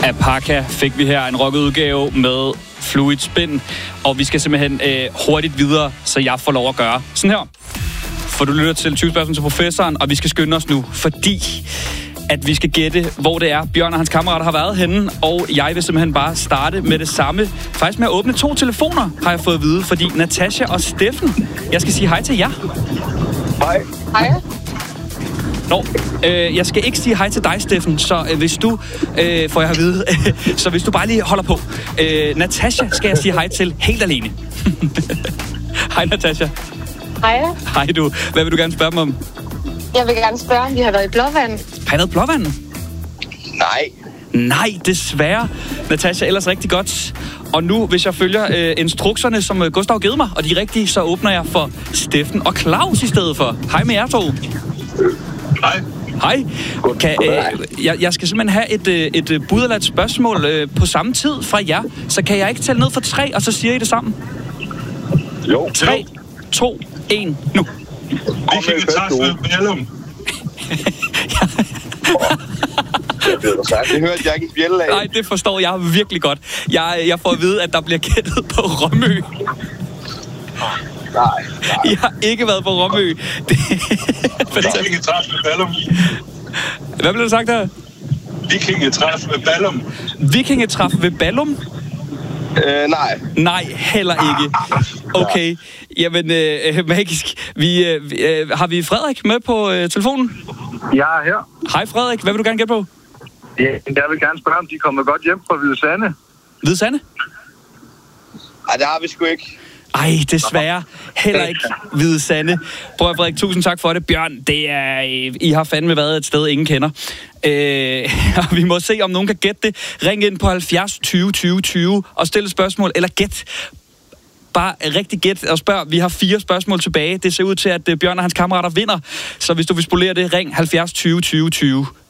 Apaka fik vi her en rockudgave med Fluid Spin, og vi skal simpelthen hurtigt videre, så jeg får lov at gøre sådan her. For du lytter til 20 spørgsmål til professoren, og vi skal skynde os nu, fordi at vi skal gætte, hvor det er, Bjørn og hans kammerater har været henne, og jeg vil simpelthen bare starte med det samme. Faktisk med at åbne 2 telefoner, har jeg fået at vide, fordi Natasha og Steffen, jeg skal sige hej til jer. Hej. Hej. Nå, jeg skal ikke sige hej til dig, Steffen, så hvis du, får jeg at vide, så hvis du bare lige holder på. Natasha skal jeg sige hej til helt alene. Hej, Natasha. Hej. Hej du. Hvad vil du gerne spørge mig om? Jeg vil gerne spørge, om vi har været i Blåvand. Har I været i Blåvand? Nej. Nej, desværre. Natasha, ellers rigtig godt. Og nu, hvis jeg følger instrukserne, som Gustav givet mig, og de er rigtige, så åbner jeg for Steffen og Claus i stedet for. Hej med jer to. Hej. Hej. Jeg skal simpelthen have et bud eller et spørgsmål på samme tid fra jer. Så kan jeg ikke tælle ned for 3, og så siger I det sammen? Jo. 3, 2, 1, nu. Det hørte jeg ikke bjælle af. Nej, det forstår jeg virkelig godt. Jeg får at vide, at der bliver gættet på Rømø. Nej. Jeg har ikke været på Rømø. Vikingetræf med Ballum. Hvad blev der sagt her? Vikingetræf med Ballum. Vikingetræf ved Ballum? Nej. Nej, heller ikke. Okay, jamen magisk. Har vi Frederik med på telefonen? Jeg er her. Hej Frederik, hvad vil du gerne gætte på? Ja, jeg vil gerne spørge, om de kommer godt hjem fra Hvide Sande. Hvide Sande? Nej, det har vi sgu ikke. Ej, desværre. Heller ikke Hvide Sande. Prøv at Frederik, tusind tak for det. Bjørn, det er, I har fandme været et sted, ingen kender. Og vi må se, om nogen kan gætte det. Ring ind på 70 20 20 20 og stille spørgsmål, eller gæt. Bare rigtig gæt og spørg. Vi har 4 spørgsmål tilbage. Det ser ud til, at Bjørn og hans kammerater vinder. Så hvis du vil spolere det, ring 70 20 20 20.